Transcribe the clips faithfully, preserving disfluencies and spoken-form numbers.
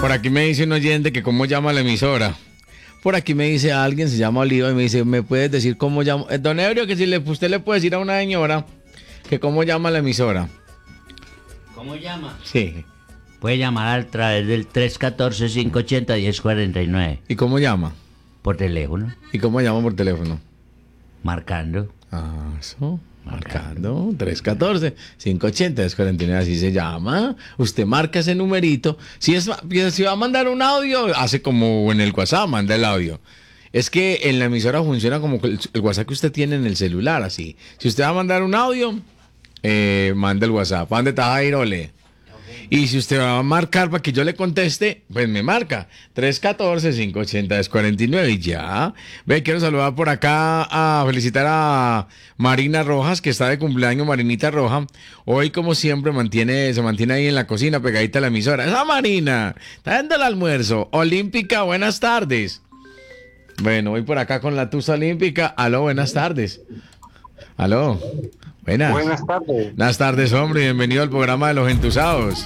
Por aquí me dice un oyente que cómo llama la emisora. Por aquí me dice alguien, se llama Oliva, y me dice, ¿me puedes decir cómo llama? Eh, Don Ebrio, que si le, usted le puede decir a una señora que cómo llama la emisora. ¿Cómo llama? Sí. Puede llamar a través del tres uno cuatro, cinco ocho cero, uno cero cuatro nueve. ¿Y cómo llama? Por teléfono. ¿Y cómo llama por teléfono? Marcando. Ah, eso. Marcando tres uno cuatro, cinco ocho cero, uno cero cuatro nueve, así se llama. Usted marca ese numerito. Si, es, si va a mandar un audio, hace como en el WhatsApp, manda el audio. Es que en la emisora funciona como el, el WhatsApp que usted tiene en el celular, así. Si usted va a mandar un audio, eh, manda el WhatsApp. ¿Dónde está Jairole? Y si usted va a marcar para que yo le conteste, pues me marca tres uno cuatro, cinco ocho cero, uno cero cuatro nueve y ya. Ve, quiero saludar por acá a felicitar a Marina Rojas, que está de cumpleaños, Marinita Roja. Hoy, como siempre, mantiene, se mantiene ahí en la cocina, pegadita a la emisora. ¡Esa Marina! Está dando el almuerzo. Olímpica, buenas tardes. Bueno, voy por acá con la tusa olímpica. Aló, buenas tardes. Aló. Buenas. Buenas tardes. Buenas tardes, hombre. Bienvenido al programa de Los Entusados.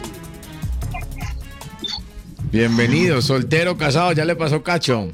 Bienvenido, soltero, casado, ya le pasó cacho.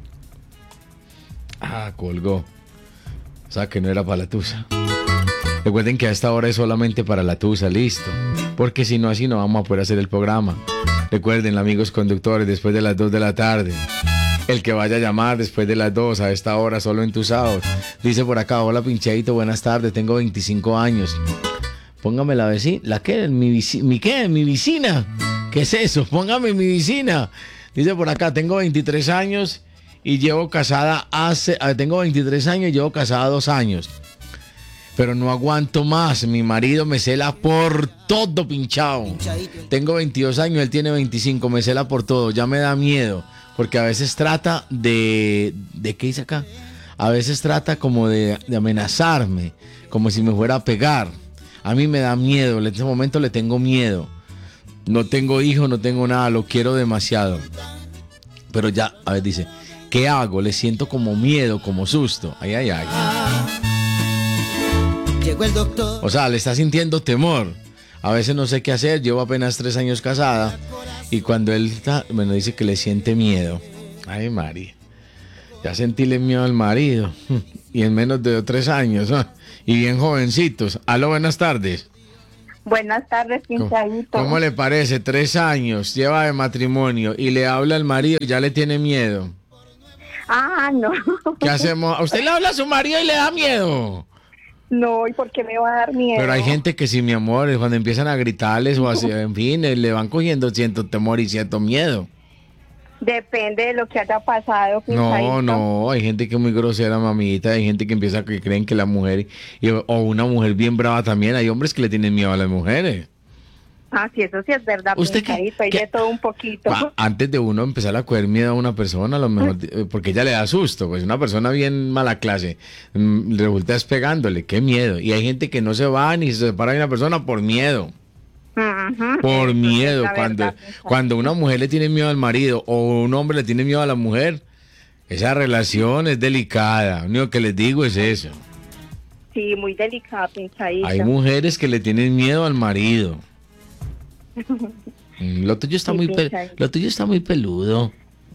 Ah, colgó. O sea que no era para la tusa. Recuerden que a esta hora es solamente para la tusa, listo. Porque si no, así no vamos a poder hacer el programa. Recuerden, amigos conductores, después de las dos de la tarde. El que vaya a llamar después de las dos a esta hora, solo entusados. Dice por acá, hola pincheito, buenas tardes, tengo veinticinco años. Póngame la vecina. ¿La qué? ¿Mi, vici- ¿Mi qué? ¿Mi vecina? ¿Qué es eso? Póngame mi vecina. Dice por acá, tengo veintitrés años y llevo casada hace... Tengo veintitrés años y llevo casada dos años. Pero no aguanto más. Mi marido me cela por todo, pinchado. Tengo veintidós años, él tiene veinticinco. Me cela por todo. Ya me da miedo. Porque a veces trata de... ¿De qué dice acá? A veces trata como de, de amenazarme. Como si me fuera a pegar. A mí me da miedo. En este momento le tengo miedo. No tengo hijos, no tengo nada. Lo quiero demasiado. Pero ya, a ver, dice... ¿Qué hago? Le siento como miedo, como susto. Ay, ay, ay. Llegó el doctor. O sea, le está sintiendo temor. A veces no sé qué hacer. Llevo apenas tres años casada. Y cuando él está, bueno, dice que le siente miedo. Ay, Mari. Ya sentíle miedo al marido. Y en menos de tres años. Y bien jovencitos. Aló, buenas tardes. Buenas tardes, pinchadito. ¿Cómo, ¿Cómo le parece? Tres años lleva de matrimonio y le habla al marido y ya le tiene miedo. Ah, no. ¿Qué hacemos? ¿A usted le habla a su marido y le da miedo? No, ¿y por qué me va a dar miedo? Pero hay gente que sí, mi amor, cuando empiezan a gritarles o así, en fin, le van cogiendo cierto temor y cierto miedo. Depende de lo que haya pasado, pinchadito. No, no, hay gente que es muy grosera, mamita, hay gente que empieza que creen que la mujer, y, o una mujer bien brava también, hay hombres que le tienen miedo a las mujeres. Ah, sí, eso sí es verdad, ¿Usted pinchadito, hay qué- de todo un poquito. Pa- Antes de uno empezar a coger miedo a una persona, a lo mejor, eh, porque ella le da susto, pues una persona bien mala clase, mm, resulta despegándole, qué miedo. Y hay gente que no se va ni se separa de una persona por miedo. Ujú, Por eso sí es miedo, la cuando, verdad, pinchadito. cuando una mujer le tiene miedo al marido o un hombre le tiene miedo a la mujer, esa relación es delicada. Lo único que les digo es eso. Sí, muy delicado, pinchadito. Hay mujeres que le tienen miedo al marido. Mm, Lo tuyo está Sí, muy pe- pinchadito. lo tuyo está muy peludo.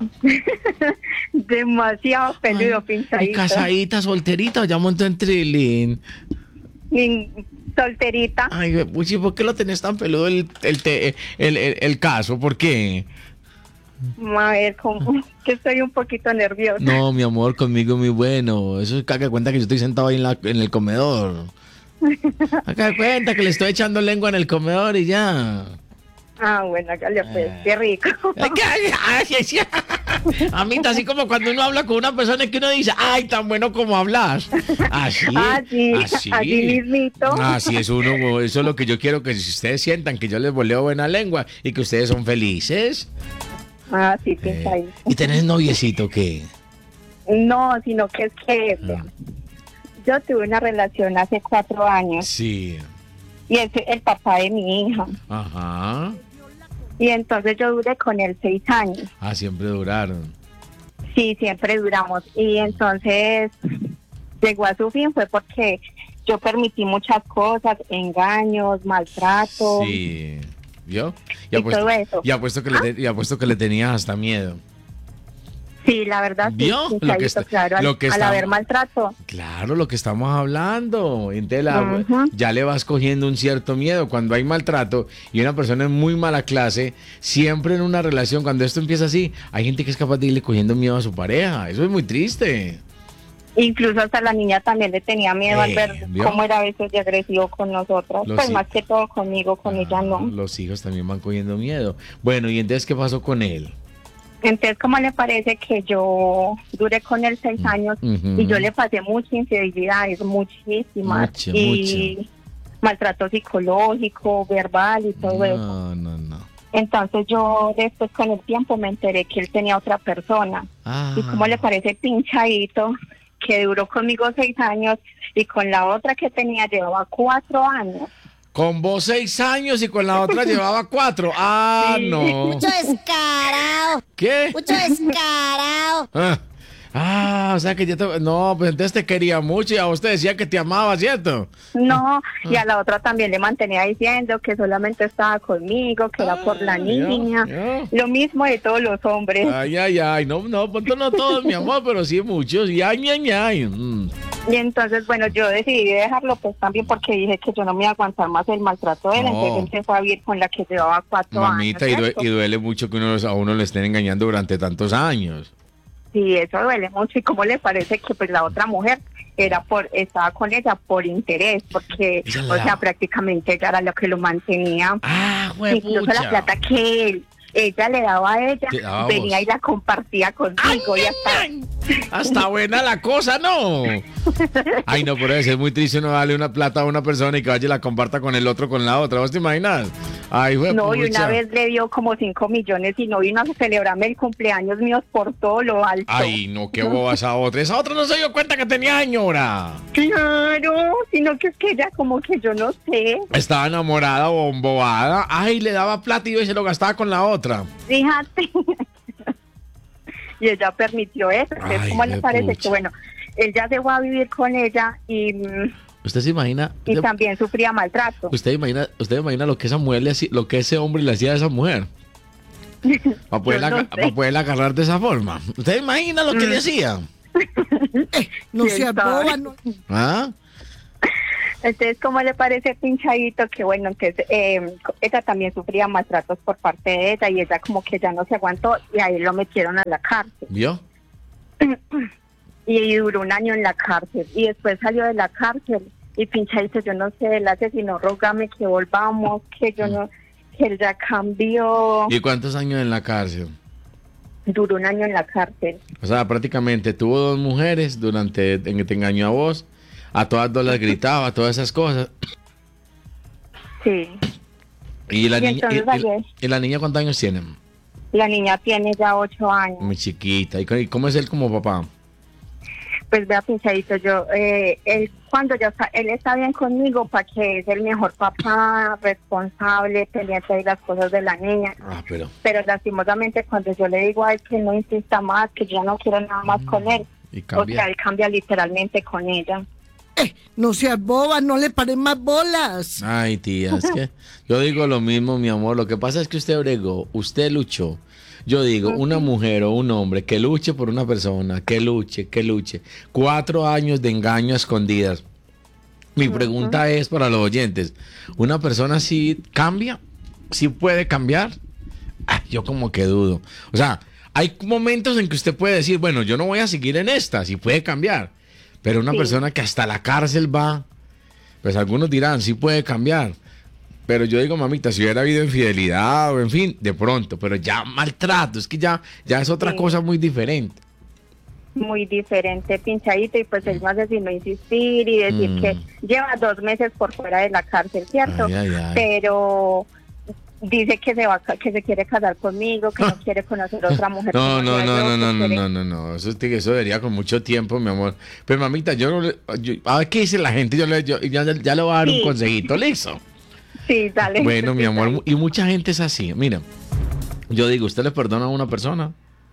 Demasiado peludo, Ay, pinchadito. casadita, solterita o ya montó en trilín. Ni- Solterita. Ay, Puchi, ¿por qué lo tenés tan peludo el, el, te- el, el- el caso? ¿Por qué? A ver, como que estoy un poquito nerviosa. No, mi amor, conmigo muy bueno. Eso es que haga cuenta que yo estoy sentado ahí en, la, en el comedor. Haga cuenta que le estoy echando lengua en el comedor y ya. Ah, bueno, hágale pues, qué rico. Ay, que- ay, ay, ay, ay. Amita, así como cuando uno habla con una persona que uno dice, ay, tan bueno como hablas. Así, Así, así. así mismito. Así es uno, eso es lo que yo quiero, que si ustedes sientan que yo les voleo buena lengua y que ustedes son felices. Ah, sí, Eh, pinchadito. ¿Y tenés noviecito qué? No, sino que es que Ah. yo tuve una relación hace cuatro años Sí. y es el papá de mi hija. Ajá. Y entonces yo duré con él seis años. Ah, siempre duraron. Sí, siempre duramos. Y entonces llegó a su fin fue porque yo permití muchas cosas, engaños, maltrato. Sí. ¿Vio? y todo eso. Y apuesto que, le, te- y apuesto que le tenías hasta miedo. Sí, la verdad, sí, ¿Vio? sí, Lo que Chayito, está- claro, al, lo que al está- haber maltrato. Claro, lo que estamos hablando. Entonces, la- Ujú. ya le vas cogiendo un cierto miedo. Cuando hay maltrato y una persona en muy mala clase, siempre en una relación, cuando esto empieza así, hay gente que es capaz de irle cogiendo miedo a su pareja. Eso es muy triste. Incluso hasta la niña también le tenía miedo al Eh, ver ¿vio? cómo era a veces de agresivo con nosotros. Los Pues hi- más que todo conmigo, con ella no. Los hijos también van cogiendo miedo. Bueno, ¿y entonces qué pasó con él? Entonces, ¿cómo le parece que yo duré con él seis años Ujú. y yo le pasé muchas infidelidades, muchísimas, Mucho, y maltrato psicológico, verbal y todo eso? No, no, no. Entonces yo después con el tiempo me enteré que él tenía otra persona. Ah. ¿Y cómo le parece pinchadito que duró conmigo seis años y con la otra que tenía llevaba cuatro años? Con vos seis años y con la otra llevaba cuatro. Ah, Sí. no. Mucho descarado. ¿Qué? Mucho descarado. Ah, ah, o sea que ya te... No, pues entonces te quería mucho y a usted decía que te amaba, ¿cierto? No, y a la otra también le mantenía diciendo que solamente estaba conmigo, que era por la Ah, niña. ya, ya. Lo mismo de todos los hombres. Ay, ay, ay. No, no, punto no todos, mi amor, pero sí muchos. Y ay, ay, ay. Mm. Y entonces, bueno, yo decidí dejarlo pues también porque dije que yo no me iba a aguantar más el maltrato de él. No. Entonces empezó a vivir con la que llevaba cuatro Mamita, y, años. due- ¿cierto? y duele mucho que uno, a uno le estén engañando durante tantos años. Sí, eso duele mucho. ¿Y cómo le parece que pues la otra mujer era por estaba con ella por interés? Porque, Ella o la- sea, prácticamente ella era lo que lo mantenía. Ah, Incluso la plata que él, ella le daba a ella, Te daba a venía vos. y la compartía conmigo. Y hasta, Hasta buena la cosa, ¿no? Ay, no, pero eso es muy triste uno darle una plata a una persona y que vaya y la comparta con el otro, con la otra. ¿Vos te imaginas? Ay, fue no, y pucha. una vez le dio como cinco millones y no vino a celebrarme el cumpleaños mío por todo lo alto. Ay, no, qué boba esa otra. Esa otra no se dio cuenta que tenía señora. Claro, sino que es que ella como que yo no sé. Estaba enamorada o embobada. Ay, le daba plata y se lo gastaba con la otra. Fíjate. Y ella permitió eso. Entonces, Ay, ¿cómo le qué parece pucha. que, bueno, él ya se fue a vivir con ella y, mm, ¿Usted se imagina? y también sufría maltrato? ¿Usted imagina, usted imagina lo que esa mujer le hacía, lo que ese hombre le hacía a esa mujer? Para poderla, Yo no aga- sé. pa' poderla agarrar de esa forma. ¿Usted imagina lo que Mm. le hacía? No ¿Quién seas sabe? boba. No. ¿Ah? Entonces, ¿cómo le parece pinchadito que, bueno, entonces eh, ella también sufría maltratos por parte de ella y ella como que ya no se aguantó y ahí lo metieron a la cárcel? ¿Vio? Y duró un año en la cárcel y después salió de la cárcel y pinchadito, yo no sé, él asesinó, rógame que volvamos, que yo no, que él ya cambió. ¿Y cuántos años en la cárcel? Duró un año en la cárcel. O sea, prácticamente tuvo dos mujeres durante en que te engañó a vos. A todas dos las gritaba, todas esas cosas. Sí. ¿Y la, Y niña, y, entonces y- ayer- y la niña cuántos años tiene? La niña tiene ya ocho años. Muy chiquita. ¿Y, co- y cómo es él como papá? Pues vea, pinchadito, yo, eh, él cuando ya está, él está bien conmigo para que es el mejor papá, responsable, pendiente de las cosas de la niña. Ah, pero... Pero lastimosamente cuando yo le digo a él que no insista más, que yo no quiero nada más con él, Y o cambia. sea, él cambia literalmente con ella. No seas boba, no le paren más bolas. Ay, tía, es que yo digo lo mismo, mi amor. Lo que pasa es que usted bregó, usted luchó. Yo digo, una mujer o un hombre que luche por una persona, que luche, que luche. Cuatro años de engaño a escondidas. Mi pregunta es para los oyentes, ¿una persona sí cambia? ¿Sí puede cambiar? Ah, yo como que dudo. O sea, hay momentos en que usted puede decir, bueno, yo no voy a seguir en esta, sí puede cambiar. Pero una Sí. persona que hasta la cárcel va, pues algunos dirán, sí puede cambiar. Pero yo digo, mamita, si hubiera habido infidelidad o en fin, de pronto, pero ya maltrato, es que ya, ya es otra Sí. cosa muy diferente. Muy diferente, pinchadito, y pues él no hace sino insistir y decir Mm. que lleva dos meses por fuera de la cárcel, ¿cierto? Ay, ay, ay. Pero dice que se va a ca- que se quiere casar conmigo, que no quiere conocer a otra mujer. No, que no, sea no, yo, no, que no, no, quiere- no, no, no, eso, tiene- eso debería con mucho tiempo, mi amor. Pero mamita, yo no le, yo- a ver qué dice la gente, yo le, yo, ya, ya le voy a dar un Sí. consejito, listo. Sí, dale. Bueno, mi Sí, amor, dale. y mucha gente es así. Mira, yo digo, usted le perdona a una persona,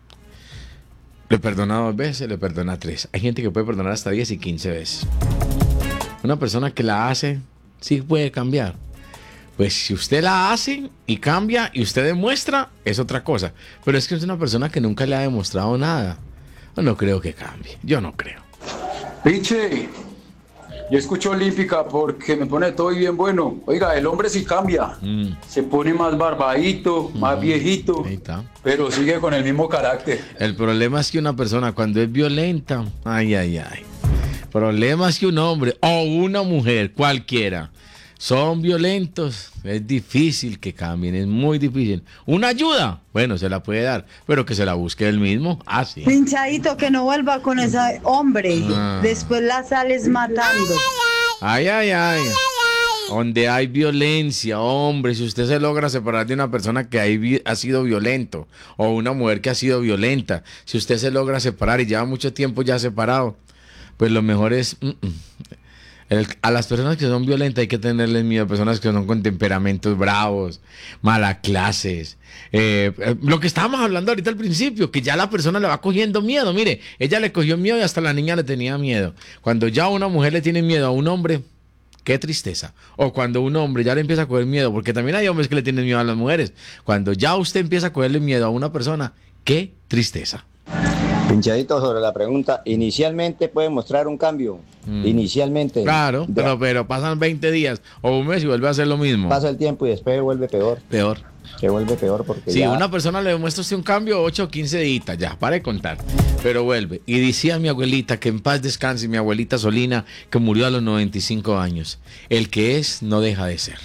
le perdona dos veces, le perdona tres. Hay gente que puede perdonar hasta diez y quince veces. Una persona que la hace, sí puede cambiar. Pues si usted la hace y cambia y usted demuestra, es otra cosa. Pero es que es una persona que nunca le ha demostrado nada. Yo no creo que cambie, yo no creo. Piche, yo escucho Olímpica porque me pone todo bien bueno. Oiga, el hombre sí cambia. Mm. Se pone más barbadito, mm. más viejito. Ahí está. Pero sigue con el mismo carácter. El problema es que una persona cuando es violenta, ay, ay, ay. El problema es que un hombre o una mujer, cualquiera, son violentos, es difícil que cambien, es muy difícil. ¿Una ayuda? Bueno, se la puede dar, pero que se la busque él mismo. Ah, sí. Pinchadito, que no vuelva con ese hombre. Ah. Después la sales matando. Ay, ay, ay. Donde hay violencia, hombre, si usted se logra separar de una persona que hay, ha sido violento, o una mujer que ha sido violenta, si usted se logra separar y lleva mucho tiempo ya separado, pues lo mejor es... Mm, mm. El, a las personas que son violentas hay que tenerles miedo, personas que son con temperamentos bravos, malas clases. Eh, eh, lo que estábamos hablando ahorita al principio, que ya la persona le va cogiendo miedo. Mire, ella le cogió miedo y hasta la niña le tenía miedo. Cuando ya una mujer le tiene miedo a un hombre, qué tristeza. O cuando un hombre ya le empieza a coger miedo, porque también hay hombres que le tienen miedo a las mujeres. Cuando ya usted empieza a cogerle miedo a una persona, qué tristeza. Pinchadito, sobre la pregunta, inicialmente puede mostrar un cambio, mm. inicialmente. Claro, de... pero, pero pasan veinte días o un mes y vuelve a hacer lo mismo. Pasa el tiempo y después vuelve peor. Peor. Se vuelve peor porque Si ya... una persona le demuestra usted un cambio, ocho o quince días, ya, para de contar, pero vuelve. Y decía mi abuelita, que en paz descanse, mi abuelita Solina, que murió a los noventa y cinco años, el que es no deja de ser.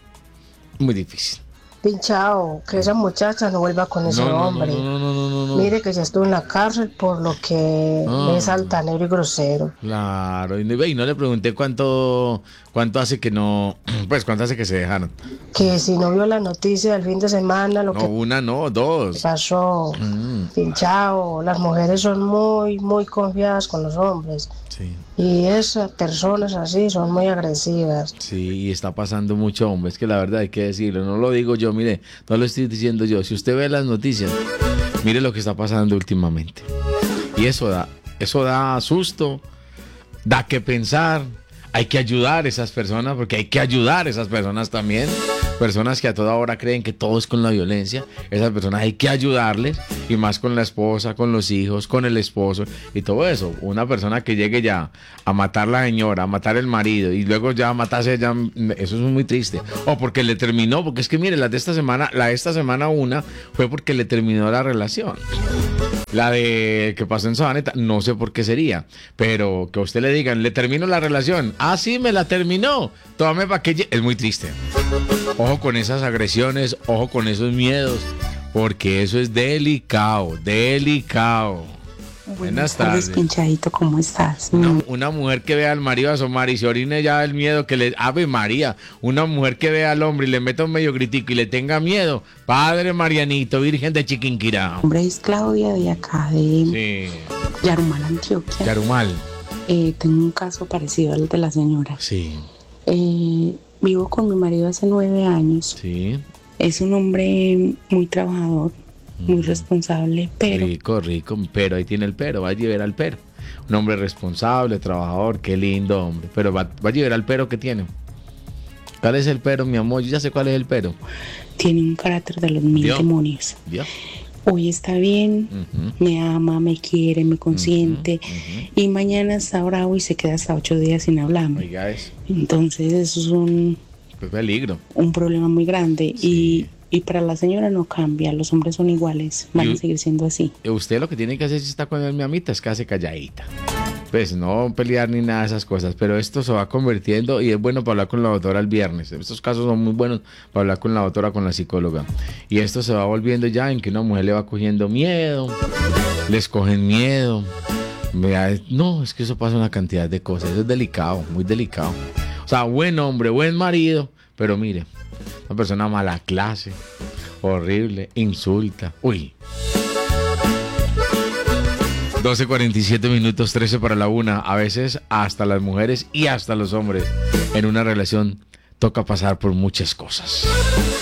Muy difícil. Pinchado, que esa muchacha no vuelva con ese no, no, hombre. No, no, no, no, no, no. Mire que ya estuvo en la cárcel por lo que ah, es altanero y grosero. Claro, y no, y no le pregunté cuánto cuánto hace que no, pues cuánto hace que se dejaron. Que si no vio la noticia del fin de semana, lo no, que una no, dos. pasó, mm. Pinchado, las mujeres son muy, muy confiadas con los hombres. Sí. Y esas personas así son muy agresivas. Sí, y está pasando mucho, hombre, es que la verdad hay que decirlo, no lo digo yo, mire, no lo estoy diciendo yo, si usted ve las noticias, mire lo que está pasando últimamente. Y eso da, eso da susto, da que pensar, hay que ayudar a esas personas, porque hay que ayudar a esas personas también. Personas que a toda hora creen que todo es con la violencia, esas personas hay que ayudarles, y más con la esposa, con los hijos, con el esposo y todo eso. Una persona que llegue ya a matar a la señora, a matar el marido y luego ya a matarse, ya, eso es muy triste. O porque le terminó, porque es que mire, la de esta semana, la de esta semana una fue porque le terminó la relación. La de que pasó en Sabaneta, no sé por qué sería, pero que a usted le digan, le termino la relación, ah sí, me la terminó, tómame pa' que... Es muy triste. Ojo con esas agresiones, ojo con esos miedos, porque eso es delicado, delicado. Buenas tardes, Pinchadito, ¿cómo estás? Una, una mujer que vea al marido asomar y se orine ya el miedo que le... Ave María, una mujer que vea al hombre y le meta un medio gritico y le tenga miedo. Padre Marianito, Virgen de Chiquinquirá. Mi nombre es Claudia, de acá de sí. Yarumal, Antioquia. Yarumal. Eh, tengo un caso parecido al de la señora. Sí. Eh, vivo con mi marido hace nueve años. Sí. Es un hombre muy trabajador, muy responsable, pero... Rico, rico, pero ahí tiene el pero, va a llevar al pero. Un hombre responsable, trabajador, qué lindo hombre, pero va, va a llevar al pero que tiene. ¿Cuál es el pero, mi amor? Yo ya sé cuál es el pero. Tiene un carácter de los mil ¿Vio? demonios. ¿Vio? Hoy está bien, uh-huh. me ama, me quiere, me consiente, uh-huh, uh-huh. y mañana está bravo y se queda hasta ocho días sin hablarme. Oiga eso. Entonces eso es un... Pues peligro. Un problema muy grande, sí. y... Y para la señora no cambia, los hombres son iguales, van a seguir siendo así. Usted lo que tiene que hacer si está con el mi amita es quedarse calladita. Pues no pelear ni nada de esas cosas, pero esto se va convirtiendo y es bueno para hablar con la doctora el viernes. Estos casos son muy buenos para hablar con la doctora, con la psicóloga. Y esto se va volviendo ya en que una mujer le va cogiendo miedo, les cogen miedo. No, es que eso pasa una cantidad de cosas, eso es delicado, muy delicado. O sea, buen hombre, buen marido, pero mire, una persona mala clase, horrible, insulta. Uy. doce cuarenta y siete minutos, trece para la una. A veces hasta las mujeres y hasta los hombres en una relación toca pasar por muchas cosas.